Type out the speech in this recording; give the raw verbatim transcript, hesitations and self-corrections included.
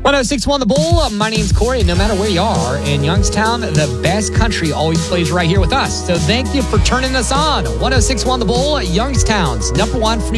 one oh six point one The Bull. My name's Corey. No matter where you are in Youngstown, the best country always plays right here with us. So thank you for turning us on. one oh six point one The Bull, Youngstown's number one for